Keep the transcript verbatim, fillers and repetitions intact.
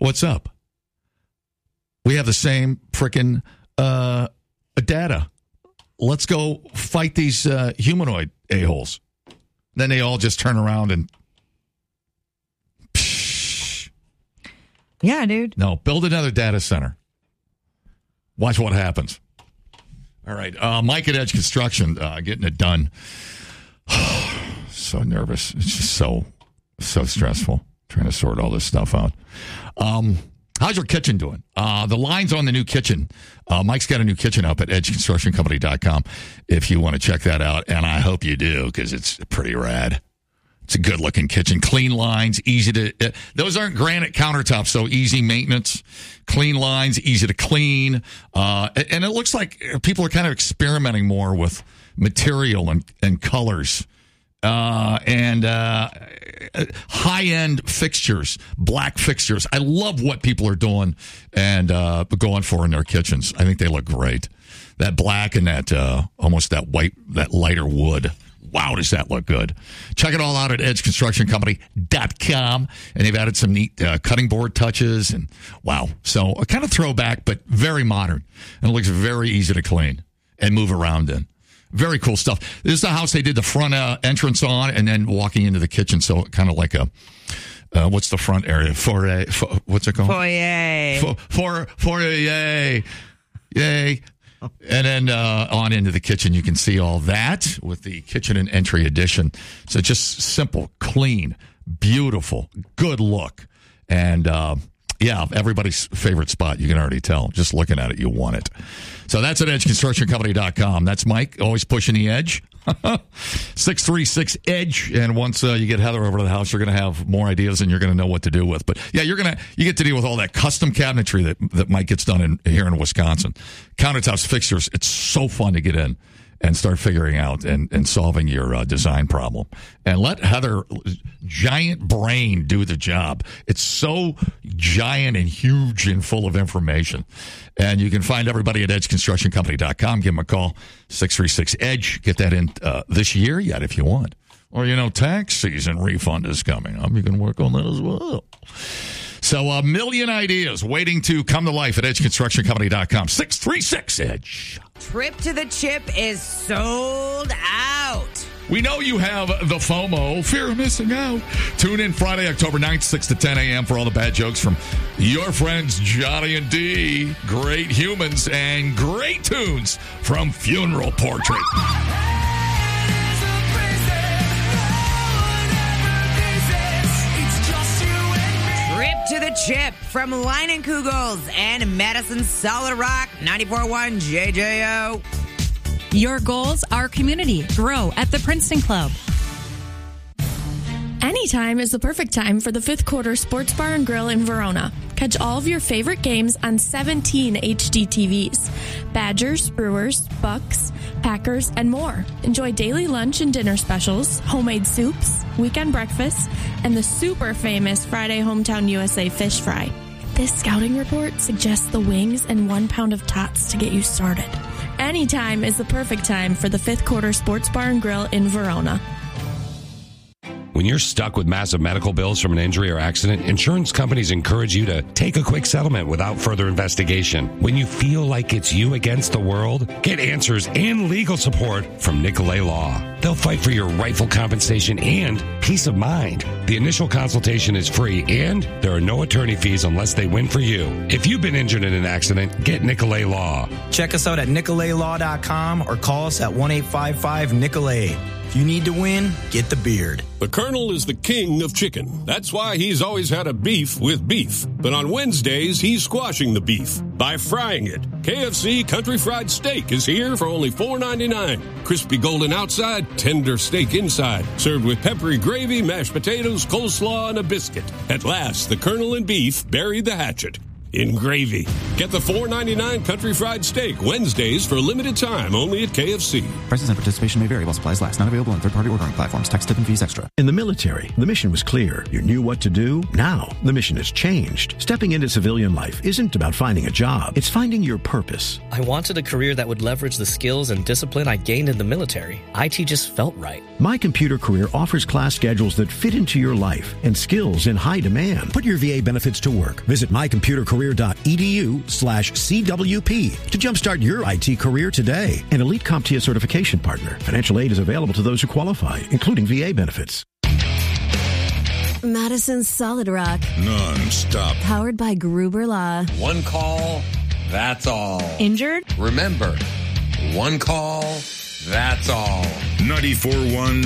What's up? We have the same frickin' uh, data. Let's go fight these uh, humanoid a-holes. Then they all just turn around and... Psh. Yeah, dude. No, build another data center. Watch what happens. All right. Uh, Mike at Edge Construction, uh, getting it done. So nervous. It's just so, so stressful trying to sort all this stuff out. Um, how's your kitchen doing? Uh, the line's on the new kitchen. Uh, Mike's got a new kitchen up at edge construction company dot com if you want to check that out. And I hope you do because it's pretty rad. It's a good-looking kitchen. Clean lines, easy to... Uh, those aren't granite countertops, so easy maintenance. Clean lines, easy to clean. Uh, and it looks like people are kind of experimenting more with material and, and colors. Uh, and uh, high-end fixtures, black fixtures. I love what people are doing and uh, going for in their kitchens. I think they look great. That black and that uh, almost that white, that lighter wood. Wow, does that look good. Check it all out at edge construction company dot com. And they've added some neat uh, cutting board touches. And wow. So a kind of throwback, but very modern. And it looks very easy to clean and move around in. Very cool stuff. This is the house they did the front uh, entrance on and then walking into the kitchen. So kind of like a, uh, what's the front area? Foyer. For, what's it called? Foyer. For, for, foyer. Yay. Yay. And then uh, on into the kitchen, you can see all that with the kitchen and entry edition. So just simple, clean, beautiful, good look. And, uh, yeah, everybody's favorite spot. You can already tell. Just looking at it, you want it. So that's at edge construction company dot com. That's Mike, always pushing the edge. six three six EDGE. And once uh, you get Heather over to the house, you're going to have more ideas and you're going to know what to do with. But, yeah, you're going to you get to deal with all that custom cabinetry that, that Mike gets done in, here in Wisconsin. Countertops, fixtures. It's so fun to get in and start figuring out and, and solving your uh, design problem. And let Heather, giant brain, do the job. It's so giant and huge and full of information. And you can find everybody at edge construction company dot com. Give them a call, six three six EDGE. Get that in uh, this year yet if you want. Or, you know, tax season refund is coming up. You can work on that as well. So a million ideas waiting to come to life at edge construction company dot com. six three six EDGE. Trip to the Chip is sold out. We know you have the FOMO, fear of missing out. Tune in Friday, October ninth, six to ten a.m. for all the bad jokes from your friends Johnny and D. Great humans and great tunes from Funeral Portrait. To the Chip from Leinenkugels and Madison Solid Rock, ninety-four point one J J O. Your goals, our community. Grow at the Princeton Club. Anytime is the perfect time for the Fifth Quarter Sports Bar and Grill in Verona. Catch all of your favorite games on seventeen H D T Vs. Badgers, Brewers, Bucks, Packers, and more. Enjoy daily lunch and dinner specials, homemade soups, weekend breakfasts, and the super famous Friday Hometown U S A fish fry. This scouting report suggests the wings and one pound of tots to get you started. Anytime is the perfect time for the Fifth Quarter Sports Bar and Grill in Verona. When you're stuck with massive medical bills from an injury or accident, insurance companies encourage you to take a quick settlement without further investigation. When you feel like it's you against the world, get answers and legal support from Nicolay Law. They'll fight for your rightful compensation and peace of mind. The initial consultation is free, and there are no attorney fees unless they win for you. If you've been injured in an accident, get Nicolay Law. Check us out at nicolay law dot com or call us at one eight five five Nicolay. If you need to win, get the beard. The Colonel is the king of chicken. That's why he's always had a beef with beef. But on Wednesdays, he's squashing the beef by frying it. K F C Country Fried Steak is here for only four ninety-nine. Crispy golden outside, tender steak inside. Served with peppery gravy, mashed potatoes, coleslaw, and a biscuit. At last, the Colonel and beef buried the hatchet in gravy. Get the four ninety-nine Country Fried Steak Wednesdays for a limited time only at K F C. Prices and participation may vary while supplies last. Not available on third-party ordering platforms. Tax, tip, and fees extra. In the military, the mission was clear. You knew what to do. Now, the mission has changed. Stepping into civilian life isn't about finding a job. It's finding your purpose. I wanted a career that would leverage the skills and discipline I gained in the military. I T just felt right. My Computer Career offers class schedules that fit into your life and skills in high demand. Put your V A benefits to work. Visit mycomputercareer.edu slash CWP to jumpstart your I T career today. An Elite CompTIA certification partner. Financial aid is available to those who qualify, including V A benefits. Madison Solid Rock. Non-stop. Powered by Gruber Law. One call, that's all. Injured? Remember, one call, that's all. ninety-four point one